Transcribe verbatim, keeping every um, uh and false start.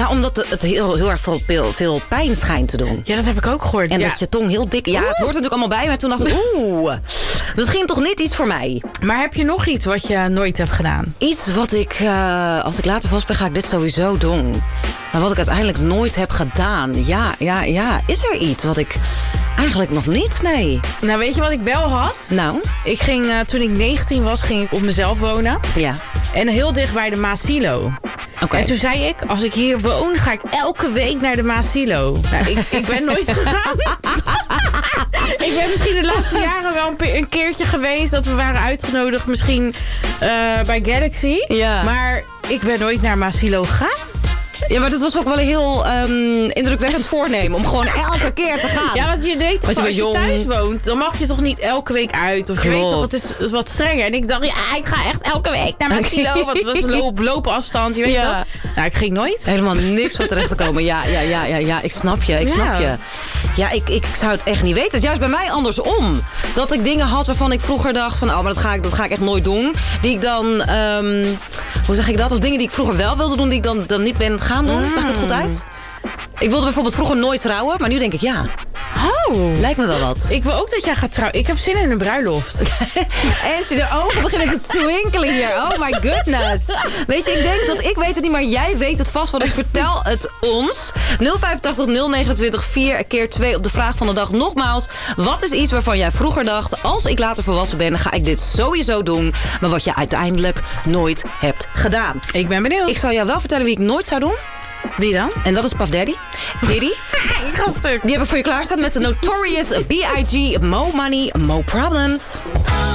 Nou, omdat het heel, heel erg veel, veel pijn schijnt te doen. Ja, dat heb ik ook gehoord. En ja. dat je tong heel dik... Ja, het hoort er natuurlijk allemaal bij. Maar toen dacht ik, oeh, misschien toch niet iets voor mij. Maar heb je nog iets wat je nooit hebt gedaan? Iets wat ik, uh, als ik later vast ben, ga ik dit sowieso doen. Maar wat ik uiteindelijk nooit heb gedaan. Ja, ja, ja. Is er iets wat ik... Eigenlijk nog niet, nee. Nou, weet je wat ik wel had? Nou? Ik ging, uh, toen ik negentien was, ging ik op mezelf wonen. Ja. En heel dicht bij de Maasilo. Okay. En toen zei ik, als ik hier woon, ga ik elke week naar de Maasilo. Nou, ik, ik ben nooit gegaan. Ik ben misschien de laatste jaren wel een, een keertje geweest... dat we waren uitgenodigd misschien uh, bij Galaxy. Ja. Maar ik ben nooit naar Maasilo gegaan. Ja, maar dat was ook wel een heel um, indrukwekkend voornemen... om gewoon elke keer te gaan. Ja, want je deed toch, je als je jong. thuis woont... dan mag je toch niet elke week uit? Of je Klopt. weet toch, het is, het is wat strenger. En ik dacht, ja, ik ga echt elke week naar mijn kilo. Want het was een loop, loopafstand, je weet ja. dat. Nou, ik ging nooit. Helemaal niks van terecht te komen. Ja, ja, ja, ja, ja, ik snap je, ik Ja. snap je. Ja, ik, ik zou het echt niet weten. Het is juist bij mij andersom. Dat ik dingen had waarvan ik vroeger dacht van... oh, maar dat ga ik, dat ga ik echt nooit doen. Die ik dan... Um, hoe zeg ik dat? Of dingen die ik vroeger wel wilde doen... die ik dan, dan niet ben gaan doen. Mm. Leg ik het goed uit? Ik wilde bijvoorbeeld vroeger nooit trouwen. Maar nu denk ik ja. Oh. Lijkt me wel wat. Ik wil ook dat jij gaat trouwen. Ik heb zin in een bruiloft. En de ogen beginnen te twinkelen hier. Oh my goodness. Weet je, ik denk dat ik weet het niet, maar jij weet het vast. Want ik vertel het ons. nul vijfentachtig nul negenentwintig vier keer twee op de vraag van de dag. Nogmaals, wat is iets waarvan jij vroeger dacht... als ik later volwassen ben, dan ga ik dit sowieso doen. Maar wat je uiteindelijk nooit hebt gedaan. Ik ben benieuwd. Ik zal jou wel vertellen wie ik nooit zou doen. Wie dan? En dat is Puff Daddy. Diddy. Ik ga stuk. Die heb ik voor je klaarstaan met de Notorious B I G Mo Money, Mo Problems.